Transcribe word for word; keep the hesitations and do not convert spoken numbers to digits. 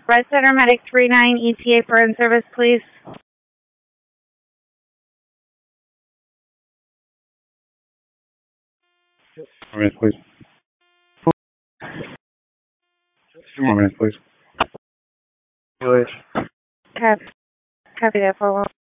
Red Center Medic three nine E T A for in-service, please. Two more minutes, please. Two more minutes, please. Copy, copy that for a while.